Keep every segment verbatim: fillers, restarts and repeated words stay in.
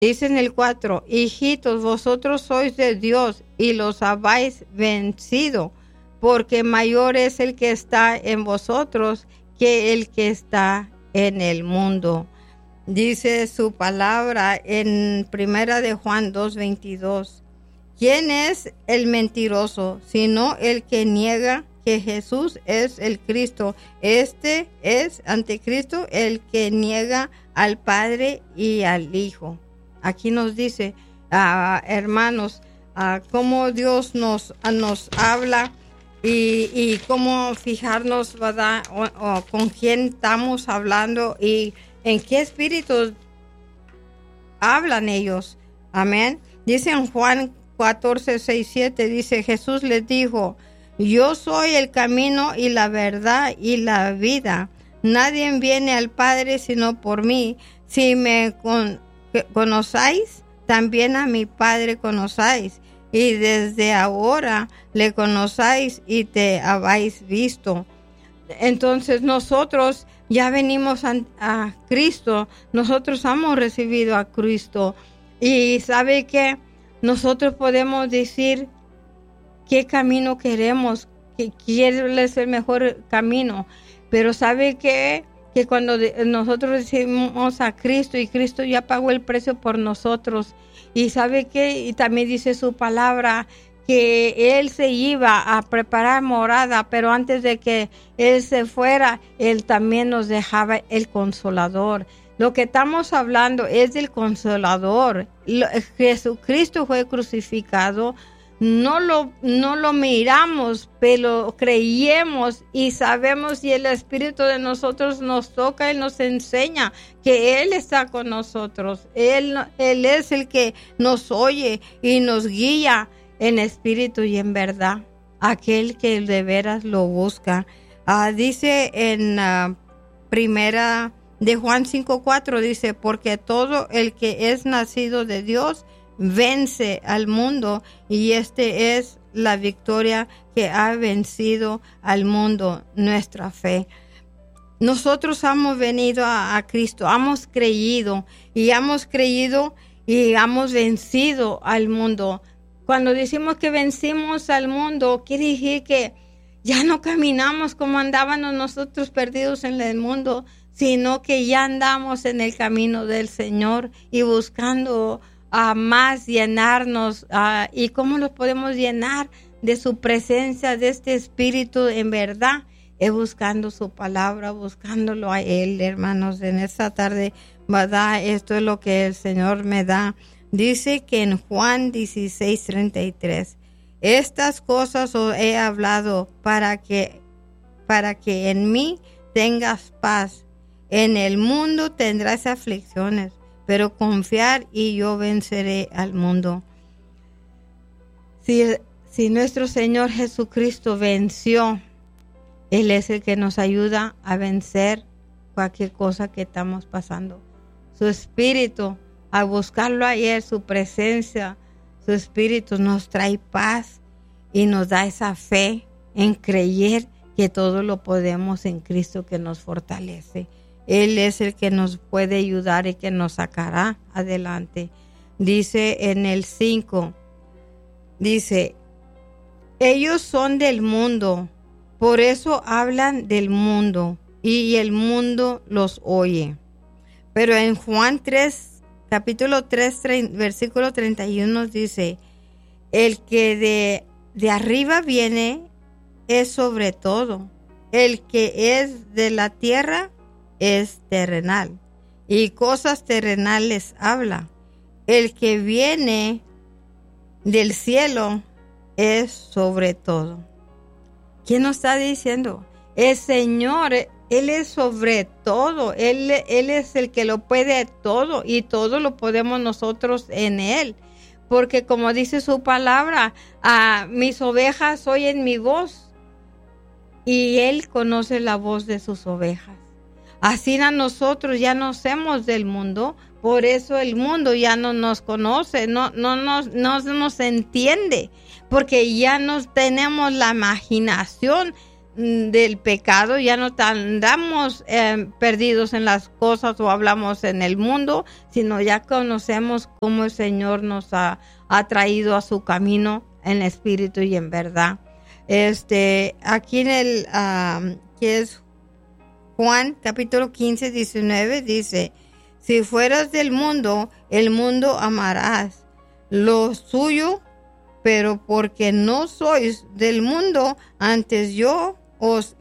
Dice en el cuatro, hijitos, vosotros sois de Dios y los habéis vencido, porque mayor es el que está en vosotros que el que está en el mundo. Dice su palabra en Primera de Juan dos veintidós. ¿Quién es el mentiroso, sino el que niega que Jesús es el Cristo? Este es anticristo, el que niega al Padre y al Hijo. Aquí nos dice, uh, hermanos, uh, cómo Dios nos, uh, nos habla y, y cómo fijarnos, ¿verdad? O, o con quién estamos hablando y en qué espíritus hablan ellos. Amén. Dice en Juan catorce, seis, siete, dice, Jesús les dijo, yo soy el camino y la verdad y la vida. Nadie viene al Padre sino por mí. Si me con, conocéis, también a mi Padre conocéis. Y desde ahora le conocéis y te habéis visto. Entonces nosotros ya venimos a, a Cristo. Nosotros hemos recibido a Cristo. Y ¿sabe qué? Nosotros podemos decir qué camino queremos, que quién es el mejor camino. Pero ¿sabe qué? Que cuando de, nosotros recibimos a Cristo y Cristo ya pagó el precio por nosotros. Y ¿sabe qué? Y también dice su palabra que Él se iba a preparar morada, pero antes de que Él se fuera, Él también nos dejaba el Consolador. Lo que estamos hablando es del Consolador. Jesucristo fue crucificado. No lo, no lo miramos, pero creemos y sabemos, y el Espíritu de nosotros nos toca y nos enseña que Él está con nosotros. Él, Él es el que nos oye y nos guía en espíritu y en verdad. Aquel que de veras lo busca. Uh, dice en uh, primera de Juan cinco cuatro, dice, porque todo el que es nacido de Dios vence al mundo, y este es la victoria que ha vencido al mundo, nuestra fe. Nosotros hemos venido a, a Cristo, hemos creído y hemos creído y hemos vencido al mundo. Cuando decimos que vencimos al mundo, quiere decir que ya no caminamos como andábamos nosotros perdidos en el mundo, sino que ya andamos en el camino del Señor y buscando a más llenarnos. Uh, ¿Y cómo los podemos llenar? De su presencia, de este Espíritu en verdad, es buscando su palabra, buscándolo a Él, hermanos. En esta tarde, ¿verdad? Esto es lo que el Señor me da. Dice que en Juan dieciséis treinta y tres, estas cosas os he hablado para que, para que en mí tengas paz. En el mundo tendrás aflicciones, pero confiar y yo venceré al mundo. Si, si nuestro Señor Jesucristo venció, Él es el que nos ayuda a vencer cualquier cosa que estamos pasando. Su Espíritu, al buscarlo ayer, su presencia, su Espíritu nos trae paz y nos da esa fe en creer que todo lo podemos en Cristo que nos fortalece. Él es el que nos puede ayudar y que nos sacará adelante. Dice en el cinco, dice, ellos son del mundo, por eso hablan del mundo y el mundo los oye. Pero en Juan tres, capítulo tres, versículo treinta y uno dice, el que de, de arriba viene es sobre todo, el que es de la tierra es terrenal, y cosas terrenales habla. El que viene del cielo es sobre todo. ¿Quién nos está diciendo? El Señor, Él es sobre todo. Él, Él es el que lo puede todo, y todo lo podemos nosotros en Él. Porque como dice su palabra, a mis ovejas oyen mi voz, y Él conoce la voz de sus ovejas. Así a nosotros ya no somos del mundo, por eso el mundo ya no nos conoce, no, no, nos, no nos entiende, porque ya no tenemos la imaginación del pecado, ya no andamos eh, perdidos en las cosas o hablamos en el mundo, sino ya conocemos cómo el Señor nos ha, ha traído a su camino en espíritu y en verdad. Este, aquí en el, um, que es Juan capítulo quince, diecinueve, dice, si fueras del mundo, el mundo amarás lo suyo, pero porque no sois del mundo, antes yo os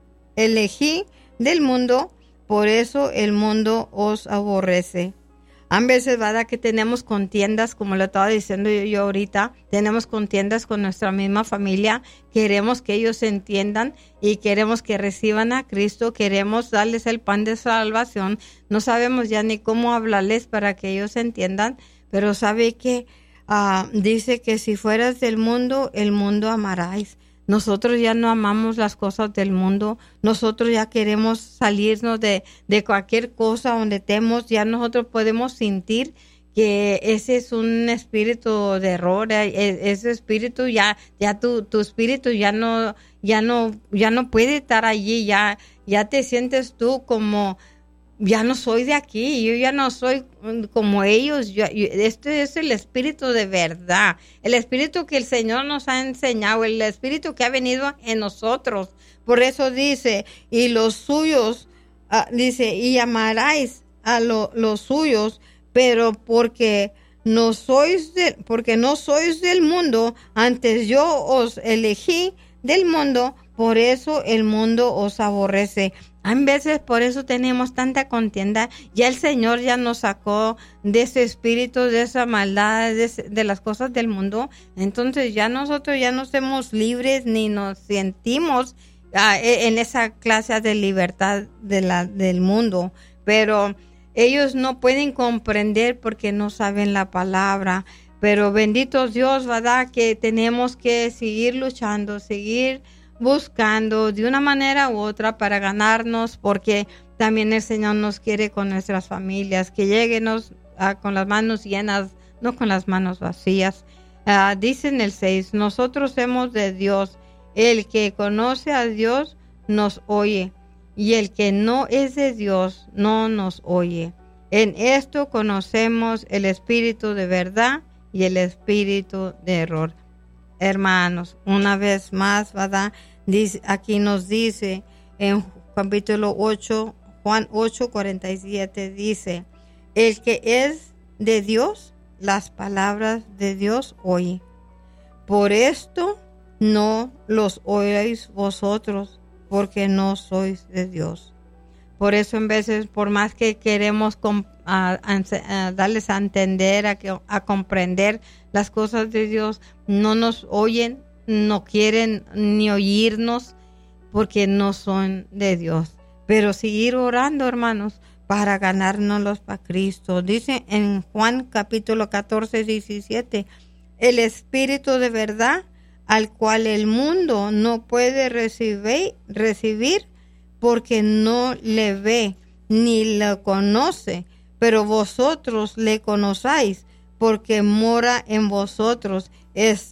elegí del mundo, por eso el mundo os aborrece. A veces, ¿verdad?, que tenemos contiendas, como lo estaba diciendo yo, yo ahorita, tenemos contiendas con nuestra misma familia, queremos que ellos entiendan y queremos que reciban a Cristo, queremos darles el pan de salvación, no sabemos ya ni cómo hablarles para que ellos entiendan, pero sabe que uh, dice que si fueras del mundo, el mundo amaráis. Nosotros ya no amamos las cosas del mundo, nosotros ya queremos salirnos de, de cualquier cosa donde estemos, ya nosotros podemos sentir que ese es un espíritu de error, ese espíritu ya, ya tu, tu espíritu ya no, ya no, ya no puede estar allí, ya, ya te sientes tú como, ya no soy de aquí, yo ya no soy como ellos, yo, yo, este es el espíritu de verdad, el espíritu que el Señor nos ha enseñado, el espíritu que ha venido en nosotros. Por eso dice, y los suyos, uh, dice, y amaráis a lo, los suyos, pero porque no sois de, porque no sois del mundo, antes yo os elegí del mundo, por eso el mundo os aborrece. A veces por eso tenemos tanta contienda. Ya el Señor ya nos sacó de ese espíritu, de esa maldad, de, de las cosas del mundo. Entonces ya nosotros ya no somos libres ni nos sentimos uh, en esa clase de libertad de la, del mundo. Pero ellos no pueden comprender porque no saben la palabra. Pero bendito Dios, ¿verdad?, que tenemos que seguir luchando, seguir buscando de una manera u otra para ganarnos, porque también el Señor nos quiere con nuestras familias, que lleguenos uh, con las manos llenas, no con las manos vacías. Uh, dice en el seis, nosotros somos de Dios, el que conoce a Dios nos oye, y el que no es de Dios no nos oye. En esto conocemos el espíritu de verdad y el espíritu de error. Hermanos, una vez más, ¿verdad? Dice, aquí nos dice en capítulo ocho, Juan ocho, cuarenta y siete, dice, el que es de Dios, las palabras de Dios oye. Por esto no los oíais vosotros, porque no sois de Dios. Por eso en veces, por más que queremos com- a, a, a darles a entender, a, que, a comprender las cosas de Dios, no nos oyen, no quieren ni oírnos, porque no son de Dios. Pero seguir orando, hermanos, para ganárnoslos para Cristo. Dice en Juan capítulo catorce, diecisiete, el Espíritu de verdad, al cual el mundo no puede recibir, recibir porque no le ve ni lo conoce, pero vosotros le conocéis, porque mora en vosotros, es,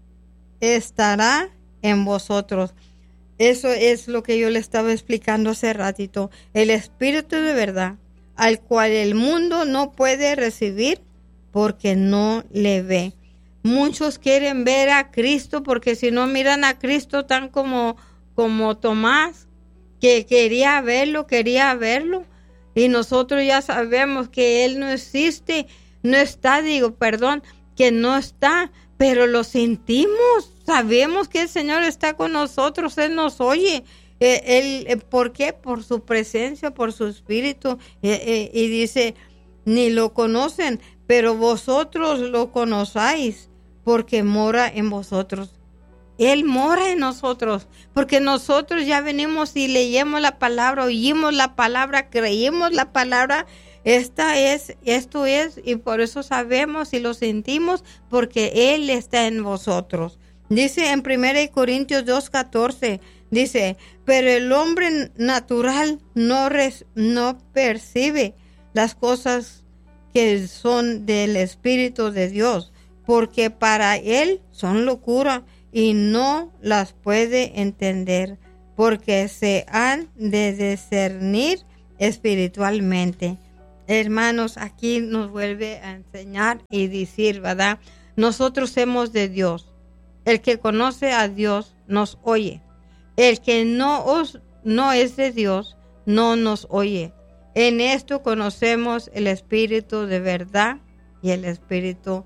estará en vosotros. Eso es lo que yo le estaba explicando hace ratito. El Espíritu de verdad, al cual el mundo no puede recibir, porque no le ve. Muchos quieren ver a Cristo, porque si no miran a Cristo tan como, como Tomás, que quería verlo, quería verlo, y nosotros ya sabemos que Él no existe, no está, digo, perdón, que no está, pero lo sentimos, sabemos que el Señor está con nosotros, Él nos oye. Eh, él, eh, ¿Por qué? Por su presencia, por su espíritu, eh, eh, y dice, ni lo conocen, pero vosotros lo conocéis, porque mora en vosotros. Él mora en nosotros, porque nosotros ya venimos y leemos la palabra, oímos la palabra, creímos la palabra. Esta es, esto es, y por eso sabemos y lo sentimos, porque Él está en vosotros. Dice en primera Corintios dos, catorce, dice, pero el hombre natural no, res, no percibe las cosas que son del Espíritu de Dios, porque para él son locura y no las puede entender, porque se han de discernir espiritualmente. Hermanos, aquí nos vuelve a enseñar y decir, ¿verdad? Nosotros somos de Dios. El que conoce a Dios nos oye. El que no, os, no es de Dios no nos oye. En esto conocemos el espíritu de verdad y el espíritu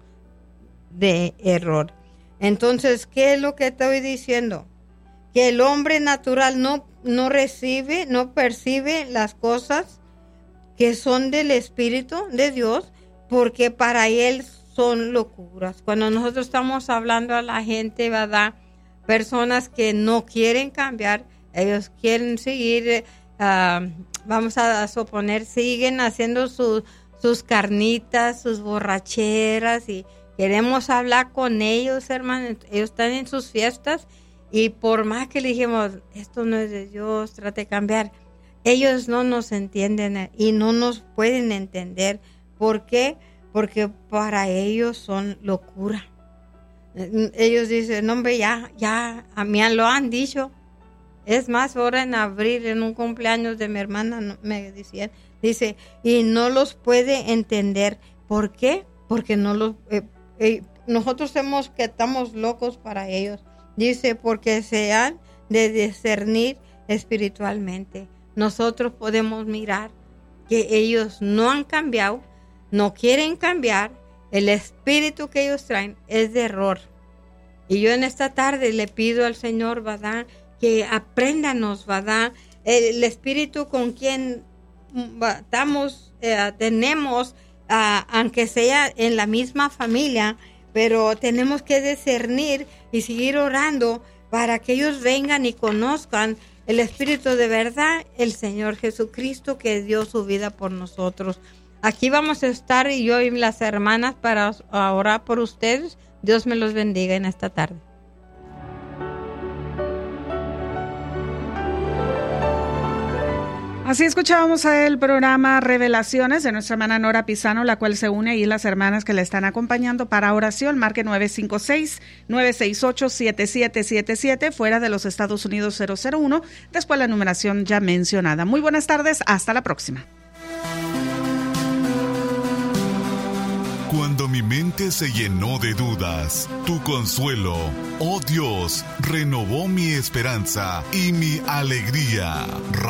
de error. Entonces, ¿qué es lo que estoy diciendo? Que el hombre natural no, no recibe, no percibe las cosas que son del Espíritu de Dios, porque para él son locuras. Cuando nosotros estamos hablando a la gente, ¿verdad? Personas que no quieren cambiar, ellos quieren seguir, uh, vamos a suponer, siguen haciendo su, sus carnitas, sus borracheras, y queremos hablar con ellos, hermanos. Ellos están en sus fiestas, y por más que le dijimos, esto no es de Dios, trate de cambiar, ellos no nos entienden y no nos pueden entender. ¿Por qué? Porque para ellos son locura. Ellos dicen, no, hombre, ya, ya, a mí lo han dicho. Es más, ahora en abril, en un cumpleaños de mi hermana, me decían, dice, y no los puede entender. ¿Por qué? Porque no los, eh, eh, nosotros somos que estamos locos para ellos. Dice, porque se han de discernir espiritualmente. Nosotros podemos mirar que ellos no han cambiado, no quieren cambiar. El espíritu que ellos traen es de error. Y yo en esta tarde le pido al Señor, ¿verdad?, que apréndanos, ¿verdad?, el espíritu con quien estamos, eh, tenemos, uh, aunque sea en la misma familia, pero tenemos que discernir y seguir orando para que ellos vengan y conozcan el espíritu de verdad, el Señor Jesucristo, que dio su vida por nosotros. Aquí vamos a estar, y yo y las hermanas, para orar por ustedes. Dios me los bendiga en esta tarde. Así escuchábamos el programa Revelaciones de nuestra hermana Nora Pisano, la cual se une y las hermanas que le están acompañando para oración. Marque nueve cinco seis, nueve seis ocho, siete siete siete siete, fuera de los Estados Unidos cero cero uno, después la numeración ya mencionada. Muy buenas tardes, hasta la próxima. Cuando mi mente se llenó de dudas, tu consuelo, oh Dios, renovó mi esperanza y mi alegría.